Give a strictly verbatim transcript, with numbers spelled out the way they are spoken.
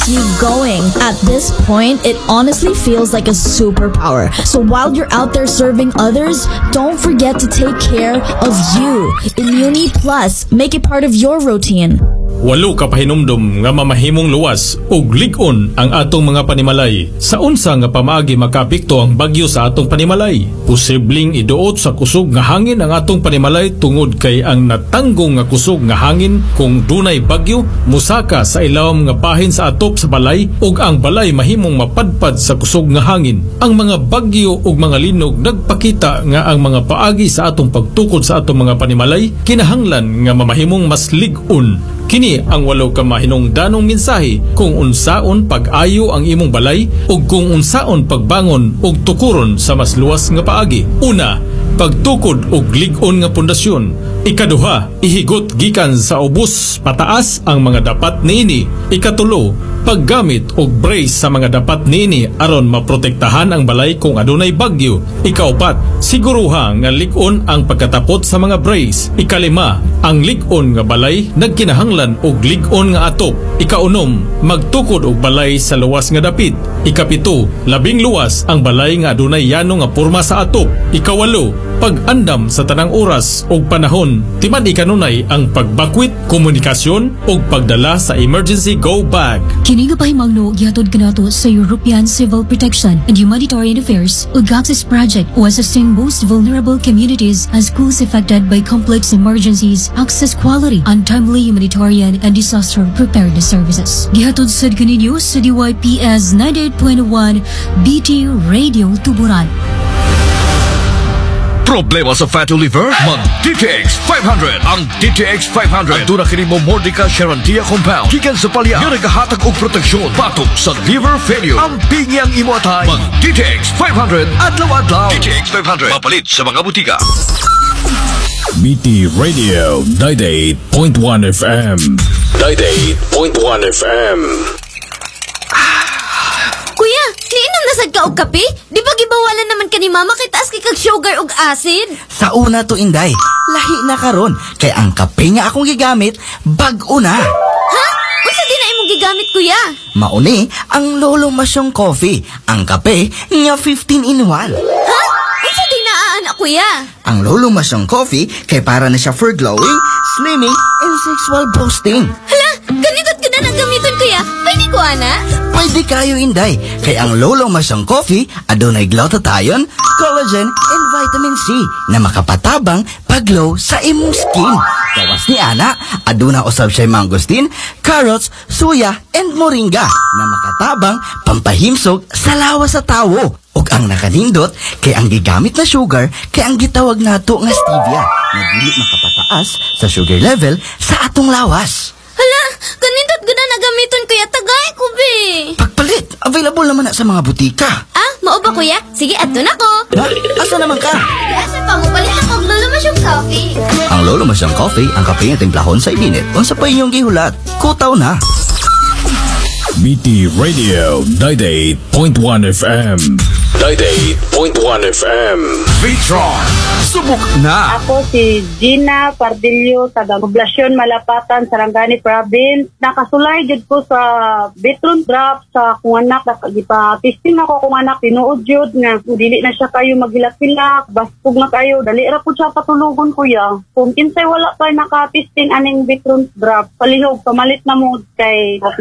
keeps you going. At this point, it honestly feels like a superpower. So while you're out there serving others, don't forget to take care of you. Immuni Plus, make it part of your routine. Walo ka pahinumdum nga mamahimong luwas ug lig-on ang atong mga panimalay. Sa unsa nga pamaagi makapekto ang bagyo sa atong panimalay? Posibleng iduot sa kusog nga hangin ang atong panimalay tungod kay ang natanggong nga kusog nga hangin kung dunay bagyo musaka sa ilawom nga bahin sa atop sa balay ug ang balay mahimong mapadpad sa kusog nga hangin. Ang mga bagyo ug mga linog nagpakita nga ang mga paagi sa atong pagtukod sa atong mga panimalay kinahanglan nga mamahimong mas lig-on. Kini ang walo ka mahinungdanong mensahe kung unsaon pag-ayo ang imong balay ug kung unsaon pagbangon ug tukuron sa mas luwas nga paagi. Una, pagtukod og lig-on nga pundasyon. Ikaduha, ihigot gikan sa ubos pataas ang mga dapat niini. Ikatulo, paggamit og brace sa mga dapat niini aron maprotektahan ang balay kung adunay bagyo. Ikaupat, siguruha nga lig-on ang pagkatapot sa mga brace. Ikalima, ang lig-on nga balay nagkinahanglan og lig-on nga atop. Ikaunom, magtukod og balay sa luwas nga dapit. Ikapito, labing luwas ang balay nga adunay yano nga porma sa atop. Ikawalo, pag-andam sa tanang oras og panahon. Timan ikanunay ang pagbakwit, komunikasyon ug pagdala sa emergency go bag. Kini nga pahimangno gihatod kanato sa European Civil Protection and Humanitarian Affairs ug Access Project o assisting most vulnerable communities and schools affected by complex emergencies, access quality, untimely humanitarian and disaster preparedness services. Gihatod sad kaninyo sa D Y P S ninety-eight point one B T Radio Tuburan. Problema sa fatty liver? Mag-D T X five hundred. Ang D T X five hundred aduna kini mo Mordica Charantia compound gikan sa palya nga nagahatag og proteksyon batok sa liver failure. Ang pingyang imo atay. Mag-D T X five hundred adlaw-adlaw. D T X five hundred mapalit sa mga butika. B T Radio ninety-eight point one F M. ninety-eight point one F M. Kuya, niinom na sad ka og kape? Di ba gibawalan naman ka ni mama kay taas kay kag sugar ug acid? Sa una to, Inday, lahi na karon kay ang kape nga akong gigamit bag-o na. Ha? Unsa din na imong gigamit, kuya? Mauni ang Lolo Masyong Coffee, ang kape nga fifteen in one. Ha? Unsa din na anak, kuya? Ang Lolo Masyong Coffee kay para na siya for glowing, slimming, and sexual boosting. Hala, ganigot ka na nang gamiton, kuya. Pwede ko, ana? Pwede kayo, Inday, kay ang Lolo Masyong Coffee adunay glutathione, collagen, and vitamin C na makapatabang paglow sa imong skin. Gawas ni ana, aduna usab siya mangosteen, carrots, suya, and moringa na makatabang pampahimsog sa lawas sa tawo. Ug ang nakanindot kay ang gigamit na sugar kay ang gitawag nato nga stevia na dili makapataas sa sugar level sa atong lawas. Hala, kanindot gud na gamiton, kuya. Tagay ko, be. Pagpalit, available naman na sa mga butika. Ah, mao ba, kuya? Sige, adto na ko. Ha? Asa naman ka? Asa pa mo palit ako og Lolo Masyong Coffee. Ang Lolo Masyong Coffee, ang kape nga timplahon sa ibinit. Unsa pa inyong gihulat? Kutaw na. B T Radio ninety-eight point one F M. ninety-eight point one F M. Vitron, subok na. Ako si Gina Pardillo, taga Poblasyon Malapatan, Sarangani Province. Nakasulay jud ko sa Vitron drop sa kung anak. Gipa-testing ako kung anak, tinuod jud nga dili na siya kayo magilak-ilak, baspog na kayo, dali ra pud siya patulugon, kuya. Kung kinsay wala pa naka-testing aning Vitron drop, palihog pamalit na mo kay